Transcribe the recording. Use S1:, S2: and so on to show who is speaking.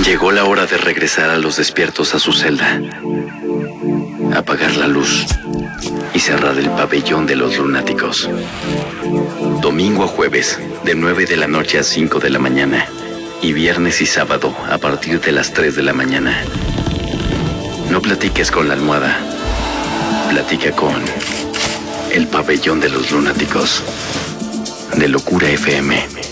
S1: Llegó la hora de regresar a los despiertos a su celda, apagar la luz y cerrar el pabellón de los lunáticos. Domingo a jueves, de 9 de la noche a 5 de la mañana, y viernes y sábado a partir de las 3 de la mañana. No platiques con la almohada, platica con el pabellón de los lunáticos de Locura FM.